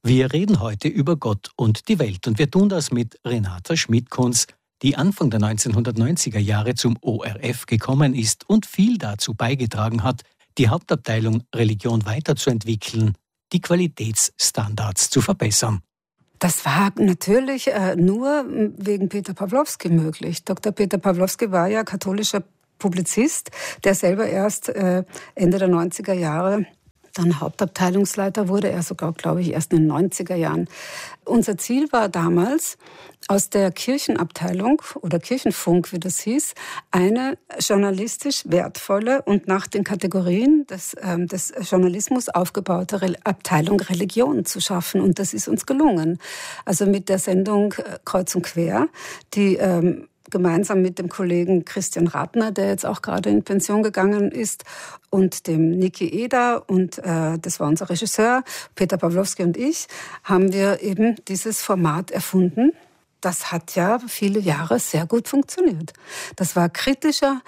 Wir reden heute über Gott und die Welt und wir tun das mit Renata Schmidkunz, die Anfang der 1990er Jahre zum ORF gekommen ist und viel dazu beigetragen hat, die Hauptabteilung Religion weiterzuentwickeln, die Qualitätsstandards zu verbessern. Das war natürlich nur wegen Peter Pawlowski möglich. Dr. Peter Pawlowski war ja katholischer Publizist, der selber erst Ende der 90er Jahre dann Hauptabteilungsleiter wurde, er sogar, glaube ich, erst in den 90er Jahren. Unser Ziel war damals, aus der Kirchenabteilung oder Kirchenfunk, wie das hieß, eine journalistisch wertvolle und nach den Kategorien des Journalismus aufgebaute Abteilung Religion zu schaffen. Und das ist uns gelungen. Also mit der Sendung Kreuz und Quer, die gemeinsam mit dem Kollegen Christian Ratner, der jetzt auch gerade in Pension gegangen ist, und dem Niki Eder, und das war unser Regisseur, Peter Pawlowski und ich, haben wir eben dieses Format erfunden. Das hat ja viele Jahre sehr gut funktioniert. Das war kritischer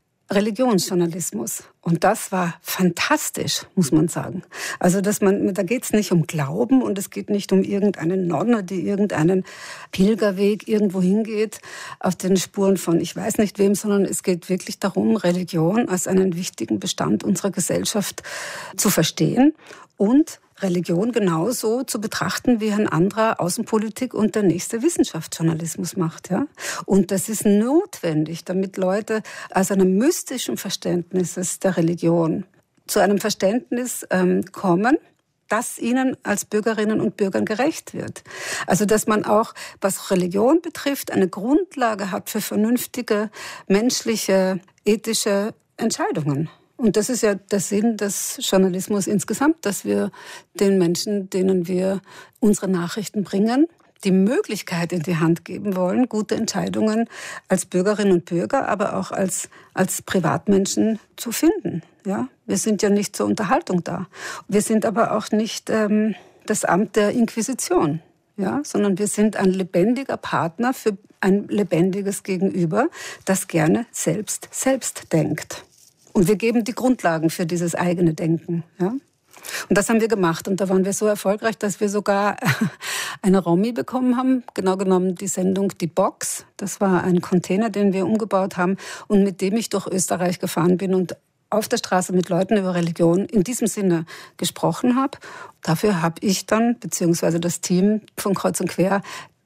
Religionsjournalismus. Und das war fantastisch, muss man sagen. Also, da geht es nicht um Glauben und es geht nicht um irgendeine Nonne, die irgendeinen Pilgerweg irgendwo hingeht auf den Spuren von ich weiß nicht wem, sondern es geht wirklich darum, Religion als einen wichtigen Bestand unserer Gesellschaft zu verstehen und Religion genauso zu betrachten, wie ein anderer Außenpolitik und der nächste Wissenschaftsjournalismus macht. Ja? Und das ist notwendig, damit Leute aus einem mystischen Verständnis der Religion zu einem Verständnis kommen, das ihnen als Bürgerinnen und Bürgern gerecht wird. Also dass man auch, was Religion betrifft, eine Grundlage hat für vernünftige, menschliche, ethische Entscheidungen. Und das ist ja der Sinn des Journalismus insgesamt, dass wir den Menschen, denen wir unsere Nachrichten bringen, die Möglichkeit in die Hand geben wollen, gute Entscheidungen als Bürgerinnen und Bürger, aber auch als Privatmenschen zu finden. Ja? Wir sind ja nicht zur Unterhaltung da. Wir sind aber auch nicht das Amt der Inquisition, ja? Sondern wir sind ein lebendiger Partner für ein lebendiges Gegenüber, das gerne selbst denkt. Und wir geben die Grundlagen für dieses eigene Denken. Ja? Und das haben wir gemacht. Und da waren wir so erfolgreich, dass wir sogar eine Romy bekommen haben. Genau genommen die Sendung Die Box. Das war ein Container, den wir umgebaut haben und mit dem ich durch Österreich gefahren bin und auf der Straße mit Leuten über Religion in diesem Sinne gesprochen habe. Dafür habe ich dann, beziehungsweise das Team von Kreuz und Quer,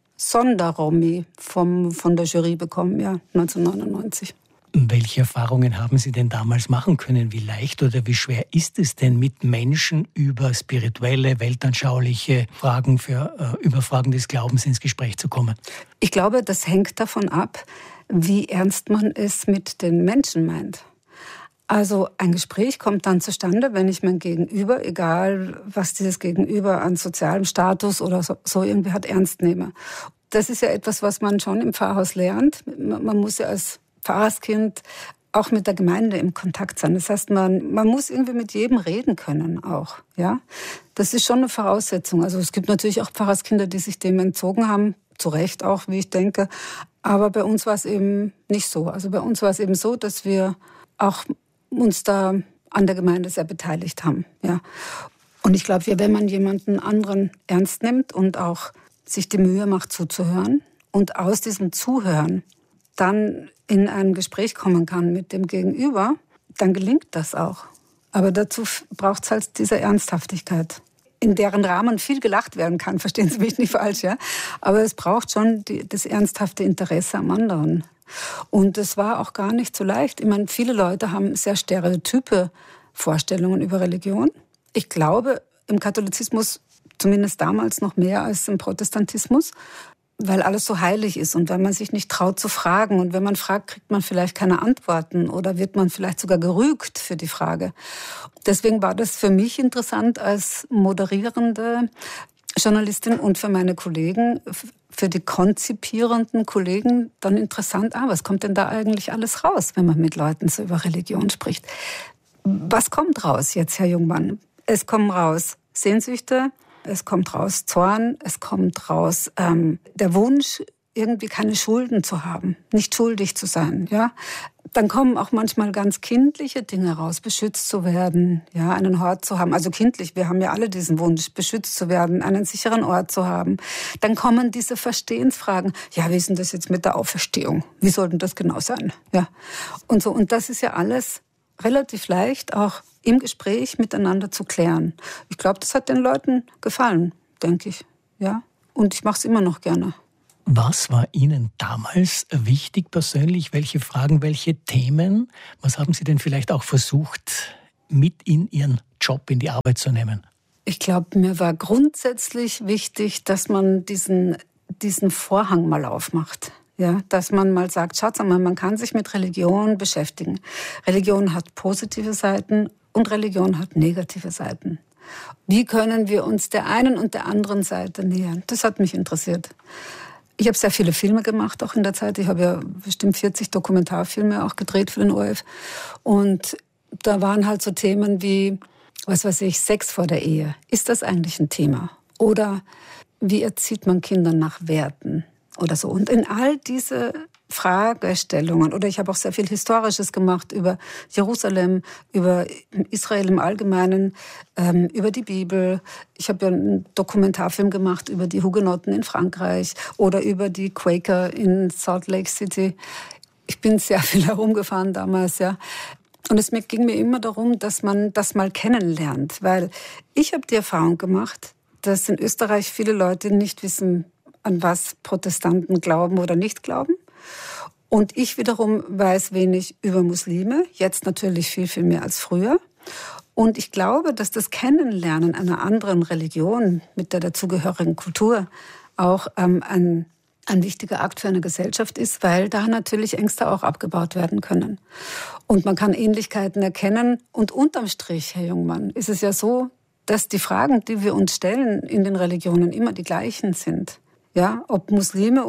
Sonderromy von der Jury bekommen, ja, 1999. Welche Erfahrungen haben Sie denn damals machen können? Wie leicht oder wie schwer ist es denn, mit Menschen über spirituelle, weltanschauliche Fragen, über Fragen des Glaubens ins Gespräch zu kommen? Ich glaube, das hängt davon ab, wie ernst man es mit den Menschen meint. Also ein Gespräch kommt dann zustande, wenn ich mein Gegenüber, egal was dieses Gegenüber an sozialem Status oder so irgendwie hat, ernst nehme. Das ist ja etwas, was man schon im Pfarrhaus lernt. Man muss ja als Pfarrerskind auch mit der Gemeinde im Kontakt sein. Das heißt, man muss irgendwie mit jedem reden können auch. Ja? Das ist schon eine Voraussetzung. Also es gibt natürlich auch Pfarrerskinder, die sich dem entzogen haben, zu Recht auch, wie ich denke. Aber bei uns war es eben nicht so. Also bei uns war es eben so, dass wir auch uns da an der Gemeinde sehr beteiligt haben. Ja? Und ich glaube, wenn man jemanden anderen ernst nimmt und auch sich die Mühe macht, zuzuhören und aus diesem Zuhören dann in ein Gespräch kommen kann mit dem Gegenüber, dann gelingt das auch. Aber dazu braucht es halt diese Ernsthaftigkeit, in deren Rahmen viel gelacht werden kann, verstehen Sie mich nicht falsch, ja? Aber es braucht schon das ernsthafte Interesse am anderen. Und es war auch gar nicht so leicht. Ich meine, viele Leute haben sehr stereotype Vorstellungen über Religion. Ich glaube, im Katholizismus, zumindest damals noch mehr als im Protestantismus, weil alles so heilig ist und wenn man sich nicht traut zu fragen und wenn man fragt, kriegt man vielleicht keine Antworten oder wird man vielleicht sogar gerügt für die Frage. Deswegen war das für mich interessant als moderierende Journalistin und für meine Kollegen, für die konzipierenden Kollegen dann interessant, was kommt denn da eigentlich alles raus, wenn man mit Leuten so über Religion spricht? Was kommt raus jetzt, Herr Jungmann? Es kommen raus Sehnsüchte, es kommt raus Zorn, es kommt raus der Wunsch, irgendwie keine Schulden zu haben, nicht schuldig zu sein. Ja? Dann kommen auch manchmal ganz kindliche Dinge raus, beschützt zu werden, ja, einen Hort zu haben. Also kindlich, wir haben ja alle diesen Wunsch, beschützt zu werden, einen sicheren Ort zu haben. Dann kommen diese Verstehensfragen. Ja, wie ist denn das jetzt mit der Auferstehung? Wie soll denn das genau sein? Ja, und so. Und das ist ja alles relativ leicht, auch im Gespräch miteinander zu klären. Ich glaube, das hat den Leuten gefallen, denke ich, ja. Und ich mache es immer noch gerne. Was war Ihnen damals wichtig persönlich? Welche Fragen, welche Themen? Was haben Sie denn vielleicht auch versucht, mit in Ihren Job, in die Arbeit zu nehmen? Ich glaube, mir war grundsätzlich wichtig, dass man diesen Vorhang mal aufmacht. Ja, dass man mal sagt, schaut mal, man kann sich mit Religion beschäftigen. Religion hat positive Seiten und Religion hat negative Seiten. Wie können wir uns der einen und der anderen Seite nähern? Das hat mich interessiert. Ich habe sehr viele Filme gemacht, auch in der Zeit. Ich habe ja bestimmt 40 Dokumentarfilme auch gedreht für den ORF. Und da waren halt so Themen wie, was weiß ich, Sex vor der Ehe. Ist das eigentlich ein Thema? Oder wie erzieht man Kinder nach Werten? Oder so. Und in all diese Fragestellungen, oder ich habe auch sehr viel Historisches gemacht über Jerusalem, über Israel im Allgemeinen, über die Bibel. Ich habe ja einen Dokumentarfilm gemacht über die Hugenotten in Frankreich oder über die Quaker in Salt Lake City. Ich bin sehr viel herumgefahren damals, ja. Und es ging mir immer darum, dass man das mal kennenlernt, weil ich habe die Erfahrung gemacht, dass in Österreich viele Leute nicht wissen, an was Protestanten glauben oder nicht glauben. Und ich wiederum weiß wenig über Muslime, jetzt natürlich viel, viel mehr als früher. Und ich glaube, dass das Kennenlernen einer anderen Religion mit der dazugehörigen Kultur auch ein wichtiger Akt für eine Gesellschaft ist, weil da natürlich Ängste auch abgebaut werden können. Und man kann Ähnlichkeiten erkennen. Und unterm Strich, Herr Jungmann, ist es ja so, dass die Fragen, die wir uns stellen in den Religionen, immer die gleichen sind. Ja, ob Muslime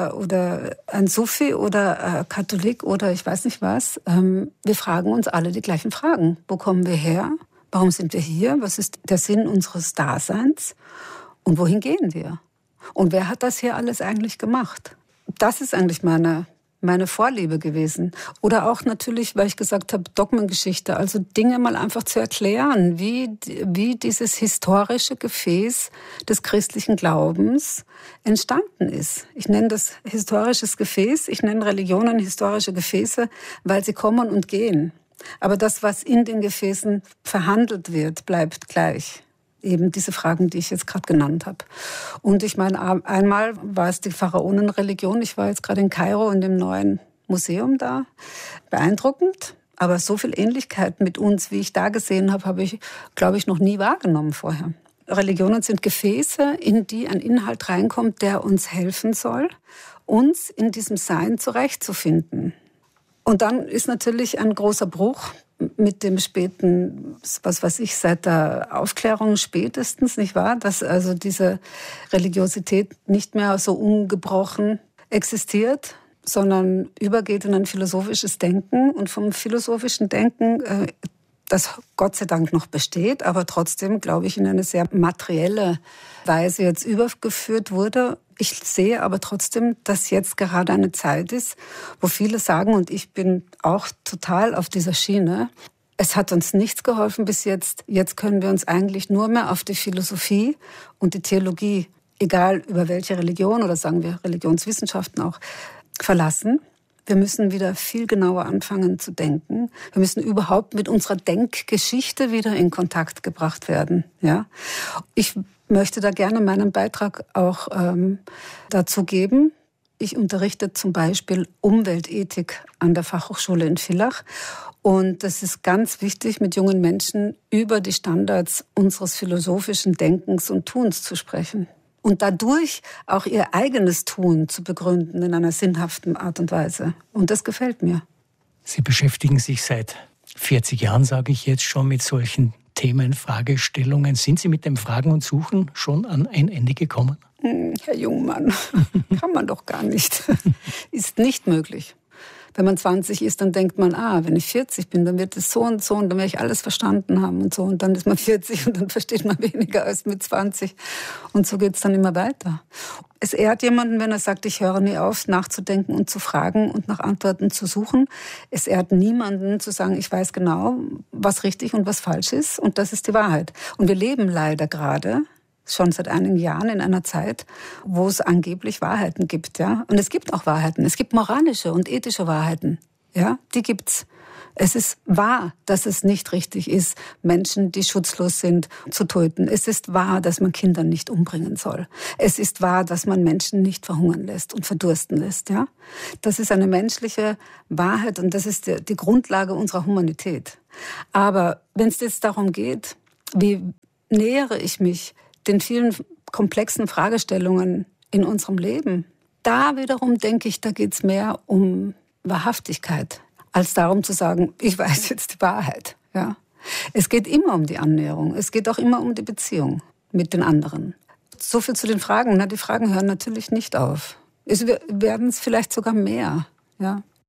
oder ein Sufi oder Katholik oder ich weiß nicht was. Wir fragen uns alle die gleichen Fragen. Wo kommen wir her? Warum sind wir hier? Was ist der Sinn unseres Daseins? Und wohin gehen wir? Und wer hat das hier alles eigentlich gemacht? Das ist eigentlich meine Vorliebe gewesen. Oder auch natürlich, weil ich gesagt habe, Dogmengeschichte, also Dinge mal einfach zu erklären, wie dieses historische Gefäß des christlichen Glaubens entstanden ist. Ich nenne das historisches Gefäß, ich nenne Religionen historische Gefäße, weil sie kommen und gehen. Aber das, was in den Gefäßen verhandelt wird, bleibt gleich. Eben diese Fragen, die ich jetzt gerade genannt habe. Und ich meine, einmal war es die Pharaonenreligion. Ich war jetzt gerade in Kairo in dem neuen Museum da. Beeindruckend. Aber so viel Ähnlichkeit mit uns, wie ich da gesehen habe, habe ich, glaube ich, noch nie wahrgenommen vorher. Religionen sind Gefäße, in die ein Inhalt reinkommt, der uns helfen soll, uns in diesem Sein zurechtzufinden. Und dann ist natürlich ein großer Bruch mit dem späten, was weiß ich, seit der Aufklärung spätestens, nicht wahr? Dass also diese Religiosität nicht mehr so ungebrochen existiert, sondern übergeht in ein philosophisches Denken. Und vom philosophischen Denken, das Gott sei Dank noch besteht, aber trotzdem, glaube ich, in eine sehr materielle Weise jetzt übergeführt wurde. Ich sehe aber trotzdem, dass jetzt gerade eine Zeit ist, wo viele sagen, und ich bin auch total auf dieser Schiene, es hat uns nichts geholfen bis jetzt. Jetzt können wir uns eigentlich nur mehr auf die Philosophie und die Theologie, egal über welche Religion oder sagen wir Religionswissenschaften auch, verlassen. Wir müssen wieder viel genauer anfangen zu denken. Wir müssen überhaupt mit unserer Denkgeschichte wieder in Kontakt gebracht werden. Ja? Ich möchte da gerne meinen Beitrag auch dazu geben. Ich unterrichte zum Beispiel Umweltethik an der Fachhochschule in Villach. Und das ist ganz wichtig, mit jungen Menschen über die Standards unseres philosophischen Denkens und Tuns zu sprechen. Und dadurch auch ihr eigenes Tun zu begründen in einer sinnhaften Art und Weise. Und das gefällt mir. Sie beschäftigen sich seit 40 Jahren, sage ich jetzt schon, mit solchen Themen, Fragestellungen. Sind Sie mit dem Fragen und Suchen schon an ein Ende gekommen? Herr Jungmann, kann man doch gar nicht. Ist nicht möglich. Wenn man 20 ist, dann denkt man, wenn ich 40 bin, dann wird es so und dann werde ich alles verstanden haben und so. Und dann ist man 40 und dann versteht man weniger als mit 20. Und so geht es dann immer weiter. Es ehrt jemanden, wenn er sagt, ich höre nie auf, nachzudenken und zu fragen und nach Antworten zu suchen. Es ehrt niemanden zu sagen, ich weiß genau, was richtig und was falsch ist und das ist die Wahrheit. Und wir leben leider gerade schon seit einigen Jahren in einer Zeit, wo es angeblich Wahrheiten gibt, ja. Und es gibt auch Wahrheiten. Es gibt moralische und ethische Wahrheiten, ja. Die gibt's. Es ist wahr, dass es nicht richtig ist, Menschen, die schutzlos sind, zu töten. Es ist wahr, dass man Kinder nicht umbringen soll. Es ist wahr, dass man Menschen nicht verhungern lässt und verdursten lässt, ja. Das ist eine menschliche Wahrheit und das ist die Grundlage unserer Humanität. Aber wenn es jetzt darum geht, wie nähere ich mich den vielen komplexen Fragestellungen in unserem Leben, da wiederum denke ich, da geht es mehr um Wahrhaftigkeit, als darum zu sagen, ich weiß jetzt die Wahrheit. Ja. Es geht immer um die Annäherung. Es geht auch immer um die Beziehung mit den anderen. So viel zu den Fragen. Die Fragen hören natürlich nicht auf. Es werden es vielleicht sogar mehr. Ja.